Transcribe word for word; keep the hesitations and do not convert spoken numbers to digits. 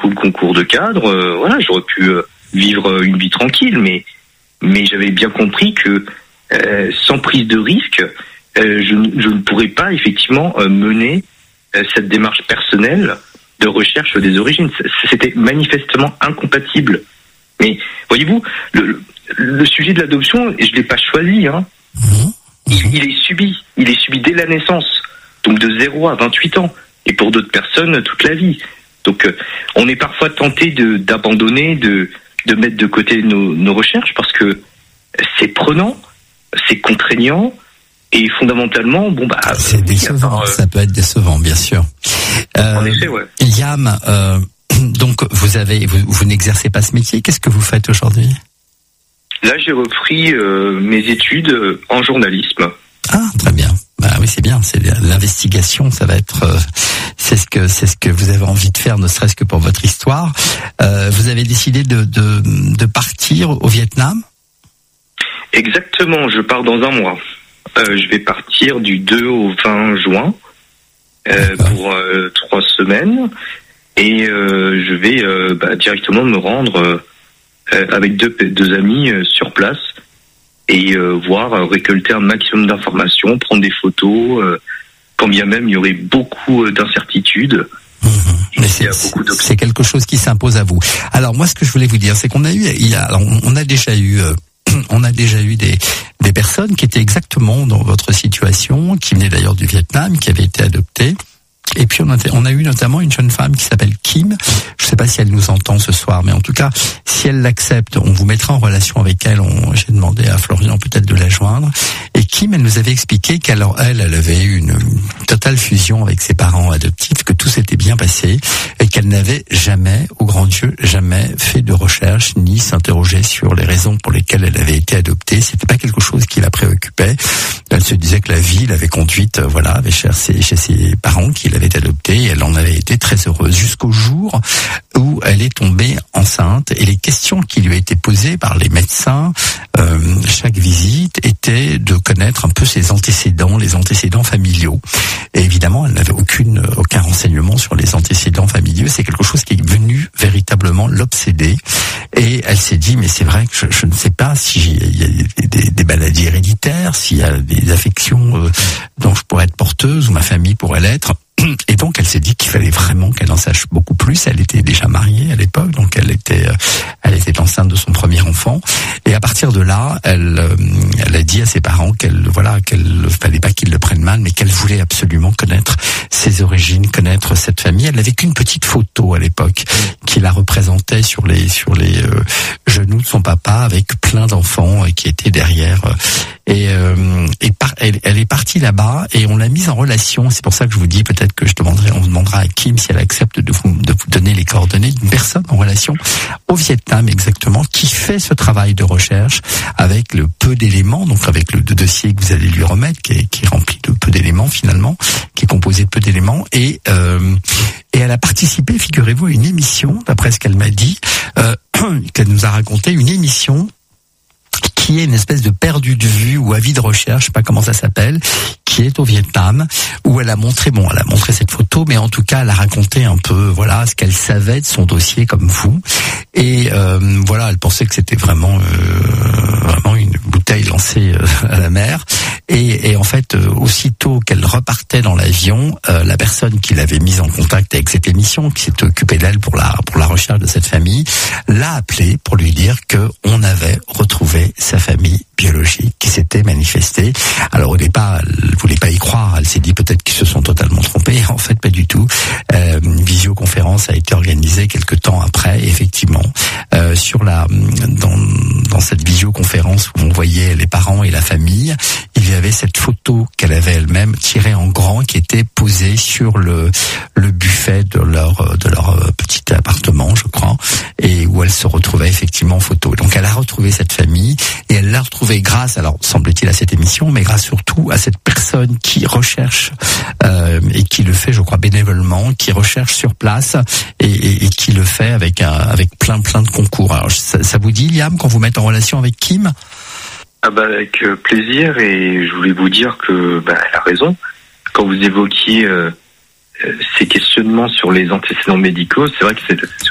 coup le concours de cadre, euh, voilà, j'aurais pu euh, vivre une vie tranquille, mais mais j'avais bien compris que euh, sans prise de risque, euh, je, je ne pourrais pas effectivement euh, mener euh, cette démarche personnelle de recherche des origines. C'était manifestement incompatible. Mais voyez-vous, le, le sujet de l'adoption, je l'ai pas choisi, hein. Il, il est subi, il est subi dès la naissance, donc de zéro à vingt-huit ans, et pour d'autres personnes toute la vie. Donc euh, on est parfois tenté de d'abandonner, de de mettre de côté nos, nos recherches parce que c'est prenant, c'est contraignant et fondamentalement, bon bah c'est décevant. Part, euh... Ça peut être décevant, bien sûr. Euh, en effet, ouais. Liam, euh, donc vous avez, vous, vous n'exercez pas ce métier. Qu'est-ce que vous faites aujourd'hui ? Là, j'ai repris euh, mes études en journalisme. Ah, très bien. Bah oui, c'est bien. C'est l'investigation. Ça va être, euh, c'est ce que c'est ce que vous avez envie de faire, ne serait-ce que pour votre histoire. Euh, vous avez décidé de, de de partir au Vietnam ? Exactement. Je pars dans un mois. Euh, je vais partir du deux au vingt juin euh, pour euh, trois semaines et euh, je vais euh, bah, directement me rendre. Euh, Euh, avec deux, deux amis euh, sur place et euh, voir euh, récolter un maximum d'informations, prendre des photos, euh, quand bien même il y aurait beaucoup euh, d'incertitudes. Mmh. Mais c'est, c'est quelque chose qui s'impose à vous. Alors moi, ce que je voulais vous dire, c'est qu'on a eu, il y a, alors, on a déjà eu, euh, on a déjà eu des des personnes qui étaient exactement dans votre situation, qui venaient d'ailleurs du Vietnam, qui avaient été adoptées. Et puis on a, on a eu notamment une jeune femme qui s'appelle Kim. Je ne sais pas si elle nous entend ce soir, mais en tout cas, si elle l'accepte, on vous mettra en relation avec elle. On, j'ai demandé à Florian peut-être de la joindre. Et Kim, elle nous avait expliqué qu'alors elle, elle avait eu une, une totale fusion avec ses parents adoptifs, que tout s'était bien passé et qu'elle n'avait jamais, au grand Dieu, jamais fait de recherche ni s'interrogeait sur les raisons pour lesquelles elle avait été adoptée. C'était pas quelque chose qui la préoccupait. Elle se disait que la vie l'avait conduite, voilà, chez ses, chez ses parents qui l'avaient adoptée et elle en avait été très heureuse jusqu'au jour où elle est tombée enceinte et les questions qui lui étaient posées par les médecins euh, chaque visite étaient de connaître un peu ses antécédents, les antécédents familiaux. Et évidemment, elle n'avait aucune aucun renseignement sur les antécédents familiaux. C'est quelque chose qui est venu véritablement l'obséder. Et elle s'est dit, mais c'est vrai que je, je ne sais pas s'il y a des, des maladies héréditaires, s'il y a des affections euh, dont je pourrais être porteuse ou ma famille pourrait l'être. Et donc, elle s'est dit qu'il fallait vraiment qu'elle en sache beaucoup plus. Elle était déjà mariée à l'époque, donc elle était, elle était enceinte de son premier enfant. Et à partir de là, elle, elle a dit à ses parents qu'elle, voilà, qu'elle fallait pas qu'ils le prennent mal, mais qu'elle voulait absolument connaître ses origines, connaître cette famille. Elle n'avait qu'une petite photo à l'époque qui la représentait sur les, sur les euh, genoux de son papa avec plein d'enfants qui étaient derrière. Et, euh, et par, elle, elle est partie là-bas et on l'a mise en relation. C'est pour ça que je vous dis peut-être que je demanderai, on demandera à Kim si elle accepte de vous, de vous donner les coordonnées d'une personne en relation au Vietnam exactement, qui fait ce travail de recherche avec le peu d'éléments, donc avec le dossier que vous allez lui remettre, qui est, qui est rempli de peu d'éléments finalement, qui est composé de peu d'éléments, et euh, et elle a participé, figurez-vous, à une émission, d'après ce qu'elle m'a dit, euh, qu'elle nous a raconté, une émission qui est une espèce de perdu de vue ou avis de recherche, je sais pas comment ça s'appelle, qui est au Vietnam, où elle a montré, bon, elle a montré cette photo, mais en tout cas, elle a raconté un peu, voilà, ce qu'elle savait de son dossier comme vous. Et euh, voilà, elle pensait que c'était vraiment, euh, vraiment une bouteille lancée euh, à la mer. Et, et en fait, euh, aussitôt qu'elle repartait dans l'avion, euh, la personne qui l'avait mise en contact avec cette émission, qui s'était occupée d'elle pour la pour la recherche de cette famille, l'a appelée pour lui dire que on avait retrouvé sa famille biologique qui s'était manifestée. Alors au départ, elle voulait pas y croire. Elle s'est dit peut-être qu'ils se sont totalement trompés. En fait, pas du tout. Euh, une visioconférence a été organisée quelque temps après. Et effectivement, euh, sur la dans dans cette visioconférence où on voyait les parents et la famille, il y avait cette photo qu'elle avait elle-même tirée en grand qui était posée sur le le buffet de leur de leur petit appartement, je crois, et où elle se retrouvait effectivement en photo. Donc elle a retrouvé cette famille et elle l'a retrouvée grâce, alors semble-t-il à cette émission, mais grâce surtout à cette personne qui recherche euh, et qui le fait, je crois, bénévolement, qui recherche sur place et, et, et qui le fait avec un, avec plein plein de concours. Alors ça, ça vous dit, Liam, qu'on vous mette en relation avec Kim ? Ah bah avec plaisir, et je voulais vous dire que bah, elle a raison. Quand vous évoquiez euh, ces questionnements sur les antécédents médicaux, c'est vrai que c'est